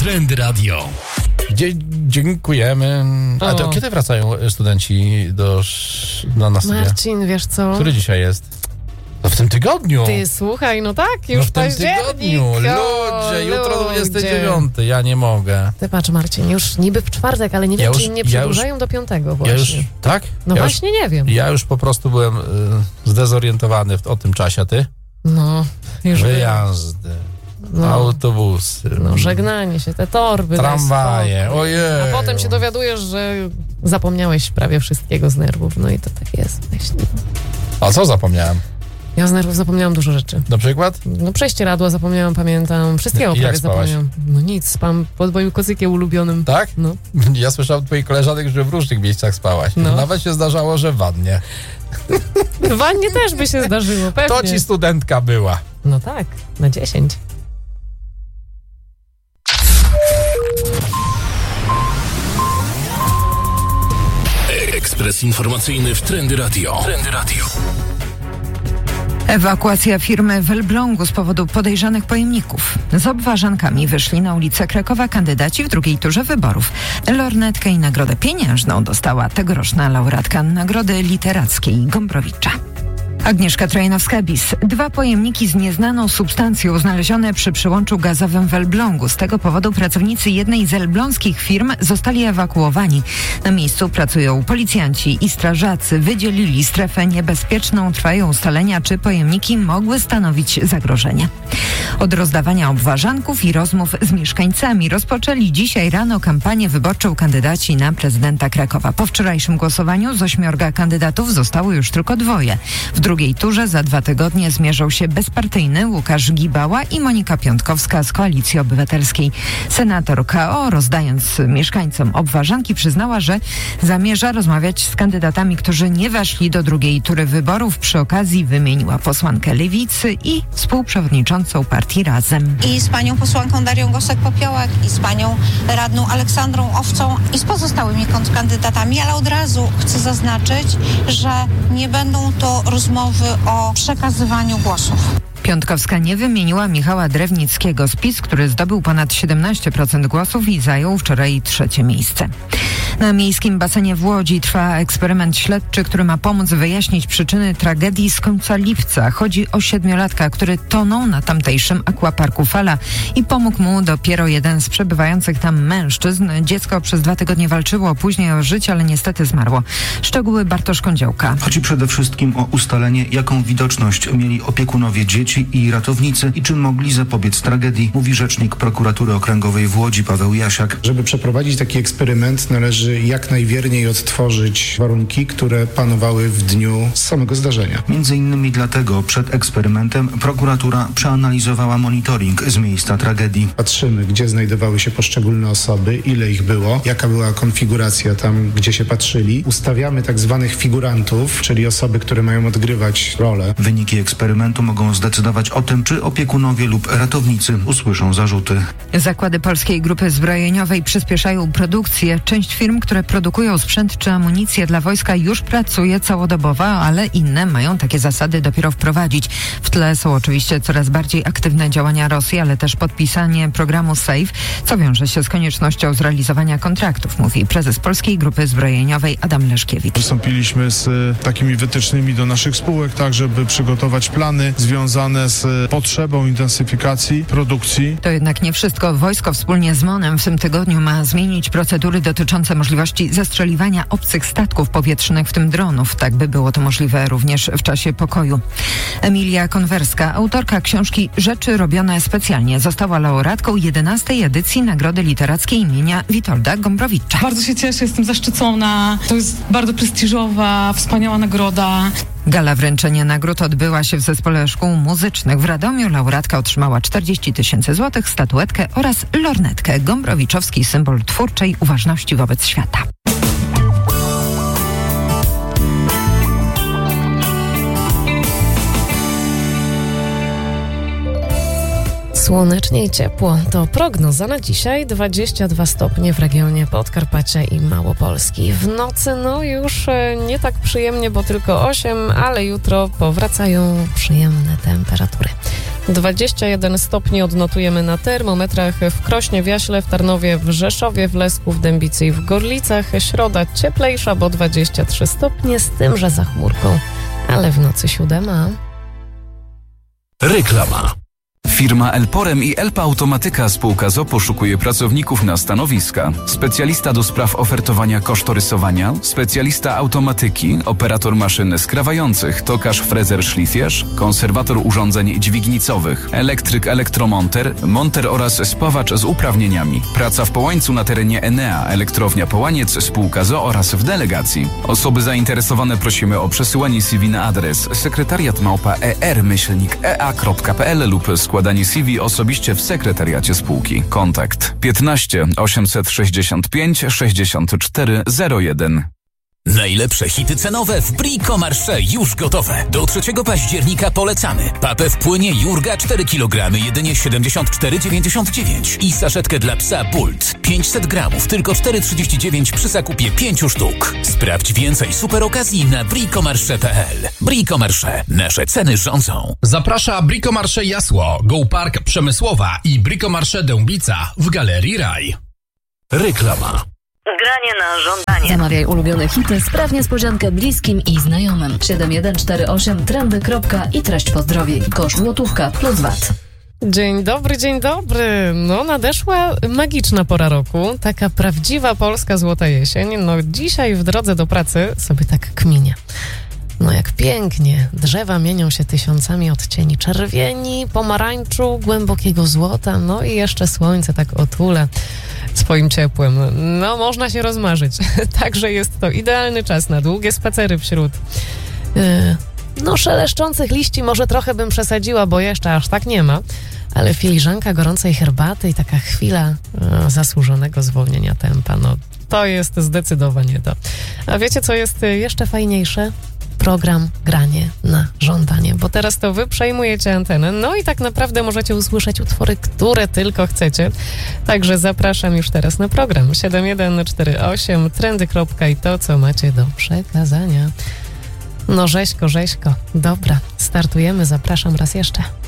Trendy Radio. Dziękujemy. A to kiedy wracają studenci na studia? Marcin, wiesz co? Który dzisiaj jest? No w tym tygodniu. Ty słuchaj, no tak, już w tym tygodniu. Ludzie, jutro 29. Ja nie mogę. Ty patrz, Marcin, już niby w czwartek, ale nie wiem, czy nie przedłużają do 5 właśnie. Tak? No właśnie nie wiem. Ja już po prostu byłem zdezorientowany o tym czasie, a ty? No, już wyjazdy. Autobusy. No, żegnanie się, te torby. Tramwaje, ojej. A potem się dowiadujesz, że zapomniałeś prawie wszystkiego z nerwów. No i to tak jest właśnie. A co zapomniałem? Ja z nerwów zapomniałam dużo rzeczy. Na przykład? No przejścieradła zapomniałam, pamiętam. Wszystkiego prawie zapomniałam. No nic, spałam pod moim kocykiem ulubionym. Tak? No. Ja słyszałem od twoich koleżanek, że w różnych miejscach spałaś. No. Nawet się zdarzało, że w wannie. W wannie też by się zdarzyło, pewnie. To ci studentka była. No tak, na 10. Ekspres informacyjny w Trendy Radio. Ewakuacja firmy w Elblągu z powodu podejrzanych pojemników. Z obważankami wyszli na ulicę Krakowa kandydaci w drugiej turze wyborów. Lornetkę i nagrodę pieniężną dostała tegoroczna laureatka Nagrody Literackiej Gombrowicza. Agnieszka Trojanowska-Bis. 2 pojemniki z nieznaną substancją znalezione przy przyłączu gazowym w Elblągu. Z tego powodu pracownicy jednej z elbląskich firm zostali ewakuowani. Na miejscu pracują policjanci i strażacy. Wydzielili strefę niebezpieczną. Trwają ustalenia, czy pojemniki mogły stanowić zagrożenie. Od rozdawania obważanków i rozmów z mieszkańcami rozpoczęli dzisiaj rano kampanię wyborczą kandydaci na prezydenta Krakowa. Po wczorajszym głosowaniu z 8 kandydatów zostało już tylko 2. W drugiej turze za 2 tygodnie zmierzą się bezpartyjny Łukasz Gibała i Monika Piątkowska z Koalicji Obywatelskiej. Senator KO, rozdając mieszkańcom obważanki, przyznała, że zamierza rozmawiać z kandydatami, którzy nie weszli do drugiej tury wyborów. Przy okazji wymieniła posłankę Lewicy i współprzewodniczącą partii Razem. I z panią posłanką Darią Gosek-Popiołek, i z panią radną Aleksandrą Owcą, i z pozostałymi kontrkandydatami, ale od razu chcę zaznaczyć, że nie będą to rozmowy o przekazywaniu głosów. Piątkowska nie wymieniła Michała Drewnickiego z PiS, który zdobył ponad 17% głosów i zajął wczoraj 3. miejsce. Na miejskim basenie w Łodzi trwa eksperyment śledczy, który ma pomóc wyjaśnić przyczyny tragedii z końca lipca. Chodzi o 7-latka, który tonął na tamtejszym akwaparku Fala i pomógł mu dopiero jeden z przebywających tam mężczyzn. Dziecko przez 2 tygodnie walczyło później o życie, ale niestety zmarło. Szczegóły Bartosz Kądziołka. Chodzi przede wszystkim o ustalenie, jaką widoczność mieli opiekunowie dzieci i ratownicy i czy mogli zapobiec tragedii, mówi rzecznik prokuratury okręgowej w Łodzi Paweł Jasiak. Żeby przeprowadzić taki eksperyment, należy jak najwierniej odtworzyć warunki, które panowały w dniu samego zdarzenia. Między innymi dlatego przed eksperymentem prokuratura przeanalizowała monitoring z miejsca tragedii. Patrzymy, gdzie znajdowały się poszczególne osoby, ile ich było, jaka była konfiguracja tam, gdzie się patrzyli. Ustawiamy tak zwanych figurantów, czyli osoby, które mają odgrywać rolę. Wyniki eksperymentu mogą zdecydować o tym, czy opiekunowie lub ratownicy usłyszą zarzuty. Zakłady Polskiej Grupy Zbrojeniowej przyspieszają produkcję. Część firm, które produkują sprzęt czy amunicję dla wojska, już pracuje całodobowo, ale inne mają takie zasady dopiero wprowadzić. W tle są oczywiście coraz bardziej aktywne działania Rosji, ale też podpisanie programu SAFE, co wiąże się z koniecznością zrealizowania kontraktów, mówi prezes Polskiej Grupy Zbrojeniowej Adam Leszkiewicz. Wystąpiliśmy z takimi wytycznymi do naszych spółek, tak żeby przygotować plany związane z potrzebą intensyfikacji produkcji. To jednak nie wszystko. Wojsko wspólnie z MON-em w tym tygodniu ma zmienić procedury dotyczące możliwości zestrzeliwania obcych statków powietrznych, w tym dronów, tak by było to możliwe również w czasie pokoju. Emilia Konwerska, autorka książki Rzeczy robione specjalnie, została laureatką 11. edycji Nagrody Literackiej imienia Witolda Gombrowicza. Bardzo się cieszę, jestem zaszczycona. To jest bardzo prestiżowa, wspaniała nagroda. Gala wręczenia nagród odbyła się w Zespole Szkół Muzycznych w Radomiu. Laureatka otrzymała 40 000 złotych, statuetkę oraz lornetkę, gombrowiczowski symbol twórczej uważności wobec świata. Słonecznie i ciepło. To prognoza na dzisiaj. 22 stopnie w regionie Podkarpacia i Małopolski. W nocy już nie tak przyjemnie, bo tylko 8, ale jutro powracają przyjemne temperatury. 21 stopni odnotujemy na termometrach w Krośnie, w Jaśle, w Tarnowie, w Rzeszowie, w Lesku, w Dębicy i w Gorlicach. Środa cieplejsza, bo 23 stopnie, z tym, że za chmurką, ale w nocy 7. Reklama. Firma Elporem i Elpa Automatyka spółka z o.o. poszukuje pracowników na stanowiska. Specjalista do spraw ofertowania kosztorysowania, specjalista automatyki, operator maszyn skrawających, tokarz, frezer, szlifierz, konserwator urządzeń dźwignicowych, elektryk, elektromonter, monter oraz spawacz z uprawnieniami. Praca w Połańcu na terenie Enea, elektrownia Połaniec, spółka z o.o. oraz w delegacji. Osoby zainteresowane prosimy o przesyłanie CV na adres sekretariat@er-ea.pl lub składanie CV osobiście w sekretariacie spółki. Kontakt 15 865 64 01. Najlepsze hity cenowe w Brico Marché już gotowe. Do 3 października polecamy. Papę w płynie Jurga 4 kg, jedynie 74,99 i saszetkę dla psa Bult 500 gramów, tylko 4,39 przy zakupie 5 sztuk. Sprawdź więcej super okazji na bricomarché.pl. Brico Marché. Nasze ceny rządzą. Zaprasza Brico Marché Jasło, Go Park Przemysłowa i Brico Marché Dębica w Galerii Raj. Reklama. Granie na żądanie. Zamawiaj ulubione hity, spraw niespodziankę bliskim i znajomym. 7148 trendy. I treść pozdrowień. Koszt złotówka plus VAT. Dzień dobry, dzień dobry. No, nadeszła magiczna pora roku, taka prawdziwa polska złota jesień. No, dzisiaj w drodze do pracy sobie tak kminię. No jak pięknie, drzewa mienią się tysiącami odcieni czerwieni, pomarańczu, głębokiego złota, no i jeszcze słońce tak otula swoim ciepłem. No można się rozmarzyć. Także jest to idealny czas na długie spacery wśród szeleszczących liści. Może trochę bym przesadziła, bo jeszcze aż tak nie ma, ale filiżanka gorącej herbaty i taka chwila zasłużonego zwolnienia tempa, no to jest zdecydowanie to. A wiecie, co jest jeszcze fajniejsze? Program Granie na żądanie, bo teraz to wy przejmujecie antenę, no i tak naprawdę możecie usłyszeć utwory, które tylko chcecie. Także zapraszam już teraz na program 7148 trendy. I to, co macie do przekazania. No rzeźko. Dobra, startujemy, zapraszam raz jeszcze.